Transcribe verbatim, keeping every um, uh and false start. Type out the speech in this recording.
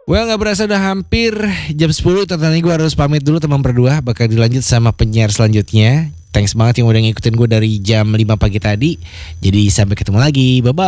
Well, gak berasa udah hampir jam sepuluh. Tadi gue harus pamit dulu teman berdua. Bakal dilanjut sama penyiar selanjutnya. Thanks banget yang udah ngikutin gue dari jam lima pagi tadi. Jadi sampai ketemu lagi. Bye-bye.